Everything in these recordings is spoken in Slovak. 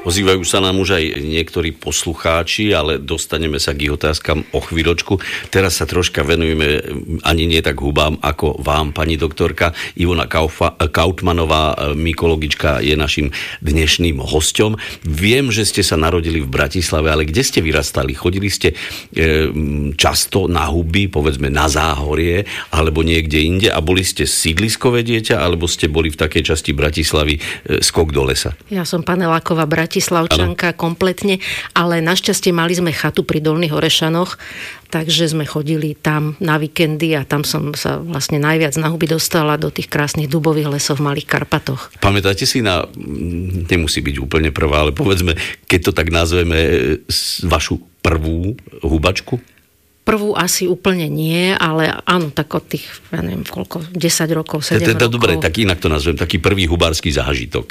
Ozývajú sa nám už aj niektorí poslucháči, ale dostaneme sa k ich otázkam o chvíľočku. Teraz sa troška venujeme ani nie tak hubám, ako vám, pani doktorka. Ivona Kautmanová, mykologička, je našim dnešným hosťom. Viem, že ste sa narodili v Bratislave, ale kde ste vyrastali? Chodili ste často na huby, povedzme na Záhorie, alebo niekde inde a boli ste sídliskové dieťa, alebo ste boli v takej časti Bratislavy skok do lesa? Ja som paneláková Bratislavčanka kompletne, ale našťastie mali sme chatu pri Dolných Orešanoch, takže sme chodili tam na víkendy a tam som sa vlastne najviac na huby dostala do tých krásnych dubových lesov v Malých Karpatoch. Pamätáte si na, nemusí byť úplne prvá, ale povedzme, keď to tak nazveme, vašu prvú hubačku? Prvú asi úplne nie, ale áno, tak od tých, ja neviem, koľko, 10 rokov, 7 rokov. Dobre, tak inak to nazvem, taký prvý hubársky zážitok.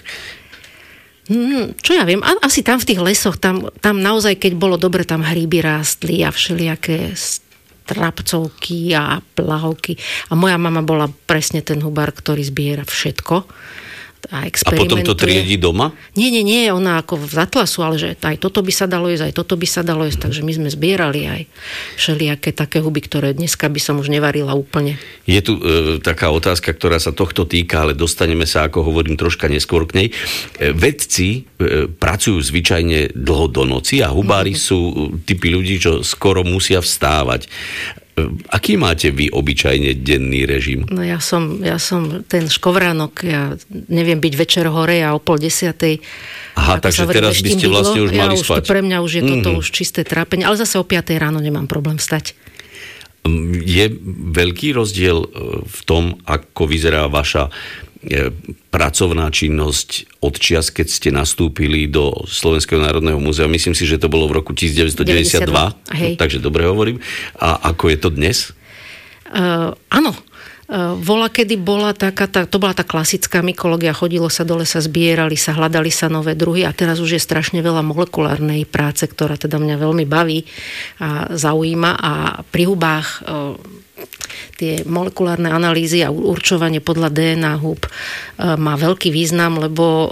Čo ja viem, asi tam v tých lesoch, tam naozaj, keď bolo dobre, tam hríby rástli a všelijaké strapcovky a plahovky. A moja mama bola presne ten hubár, ktorý zbiera všetko. A potom to triedi doma? Nie, ona ako v Atlasu, ale že aj toto by sa dalo jesť, aj toto by sa dalo jesť, takže my sme zbierali aj všelijaké také huby, ktoré dneska by som už nevarila úplne. Je tu taká otázka, ktorá sa tohto týka, ale dostaneme sa, ako hovorím, troška neskôr k nej. Vedci pracujú zvyčajne dlho do noci a hubári sú typy ľudí, čo skoro musia vstávať. Aký máte vy obyčajne denný režim? No ja som ten škovránok, ja neviem byť večer hore a o 9:30. Aha, takže teraz by ste vlastne už mali spať. Pre mňa už je toto už čisté trápenie, ale zase o 5 ráno nemám problém vstať. Je veľký rozdiel v tom, ako vyzerá vaša pracovná činnosť od čias, keď ste nastúpili do Slovenského národného múzea. Myslím si, že to bolo v roku 1992. Takže dobre hovorím. A ako je to dnes? Áno. Bola, kedy bola to bola tá klasická mykológia, chodilo sa do lesa, zbierali sa, hľadali sa nové druhy a teraz už je strašne veľa molekulárnej práce, ktorá teda mňa veľmi baví a zaujíma a pri hubách tie molekulárne analýzy a určovanie podľa DNA húb má veľký význam, lebo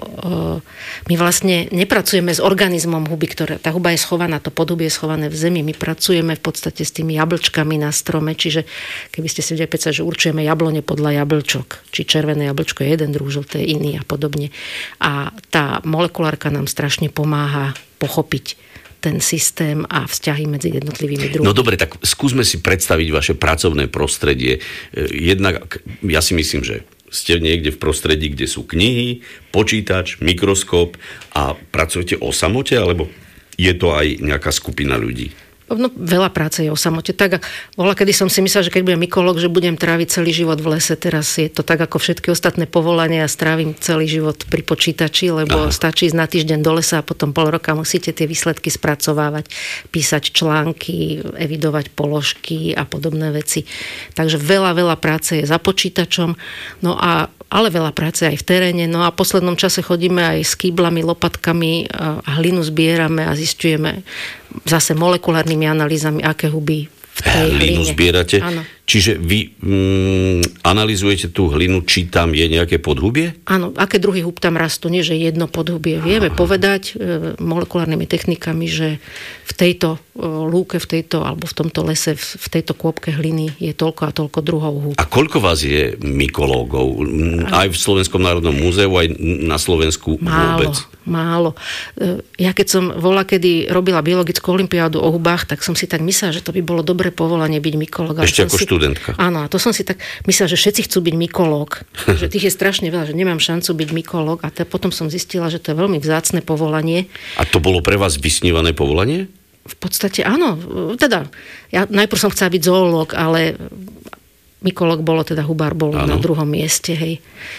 my vlastne nepracujeme s organizmom huby, tá huba je schovaná, to podhubie je schované v zemi. My pracujeme v podstate s tými jablčkami na strome, čiže keby ste si vedeli predstaviť, že určujeme jablone podľa jablčok, či červené jablčko je jeden druh, žlté je iný a podobne. A tá molekulárka nám strašne pomáha pochopiť ten systém a vzťahy medzi jednotlivými druhmi. No dobre, tak skúsme si predstaviť vaše pracovné prostredie. Jednak, ja si myslím, že ste niekde v prostredí, kde sú knihy, počítač, mikroskop a pracujete o samote, alebo je to aj nejaká skupina ľudí? No, veľa práce je o samote. Tak bola, kedy som si myslela, že keď budem mykológ, že budem tráviť celý život v lese. Teraz je to tak, ako všetky ostatné povolania a strávim celý život pri počítači, lebo stačí ísť na týždeň do lesa a potom pol roka musíte tie výsledky spracovávať, písať články, evidovať položky a podobné veci. Takže veľa práce je za počítačom. No ale veľa práce aj v teréne. No a v poslednom čase chodíme aj s kýblami, lopatkami a hlinu zbierame a zisťujeme zase molekulárnymi analýzami, aké huby v tej hlinu zbierate? Áno. Čiže vy analyzujete tú hlinu, či tam je nejaké podhubie? Áno, aké druhy húb tam rastú, nie že jedno podhubie. Vieme povedať molekulárnymi technikami, že v tejto lúke, alebo v tomto lese, v tejto kôpke hliny je toľko a toľko druhov húb. A koľko vás je mykológov? Aj v Slovenskom národnom múzeu, aj na Slovensku vôbec? Málo. Ja keď som kedy robila biologickú olympiádu o hubách, tak som si tak myslela, že to by bolo dobré povolanie byť mykológ. Ešte ako študentka. Áno, a to som si tak myslela, že všetci chcú byť mykológ. Že tých je strašne veľa, že nemám šancu byť mykológ. A potom som zistila, že to je veľmi vzácne povolanie. A to bolo pre vás vysnívané povolanie? V podstate áno. Teda, ja najprv som chcela byť zoológ, ale mykológ bolo, teda hubár bol na druhom mieste, hej.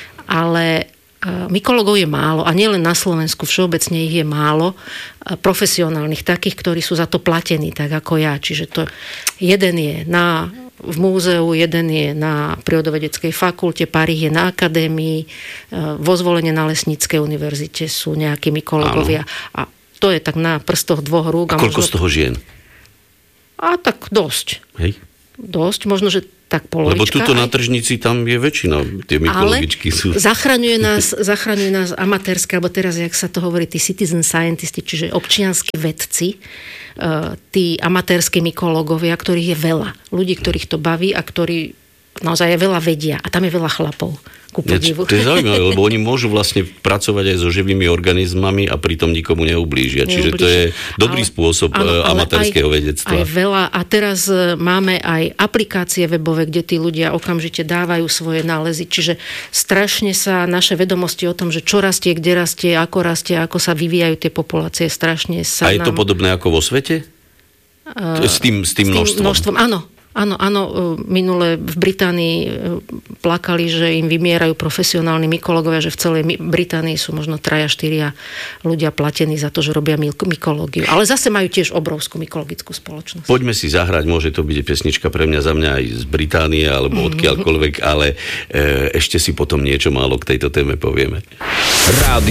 Ale mykológov je málo a nielen na Slovensku, všeobecne ich je málo profesionálnych, takých, ktorí sú za to platení, tak ako ja. Čiže to jeden je v múzeu, jeden je na prírodovedeckej fakulte, pár ich je na akadémii, vo Zvolene na Lesníckej univerzite sú nejakí mykológovia. A to je tak na prstoch dvoch rúk. A koľko z toho žien? A tak dosť. Hej. dosť, možno, že tak polovička. Lebo tuto na tržnici tam je väčšina, tie mykologičky sú. Zachraňuje nás amatérske, alebo teraz, jak sa to hovorí, tí citizen scientisti, čiže občianski vedci, tí amatérski mykológovia, ktorých je veľa. Ľudí, ktorých to baví a ktorí naozaj veľa vedia. A tam je veľa chlapov. To je zaujímavé, lebo oni môžu vlastne pracovať aj so živými organizmami a pritom nikomu neublížia. Čiže to je dobrý spôsob amatérskeho vedectva. Aj veľa. A teraz máme aj aplikácie webové, kde tí ľudia okamžite dávajú svoje nálezy. Čiže strašne sa naše vedomosti o tom, že čo rastie, kde rastie, ako sa vyvíjajú tie populácie, strašne sa A je to podobné ako vo svete? S tým množstvom? Áno, minule v Británii plakali, že im vymierajú profesionálni mykológovia, že v celej Británii sú možno 3-4 ľudia platení za to, že robia mykológiu. Ale zase majú tiež obrovskú mykologickú spoločnosť. Poďme si zahrať, môže to byť pesnička pre mňa, za mňa aj z Británie, alebo odkiaľkoľvek, ale ešte si potom niečo málo k tejto téme povieme.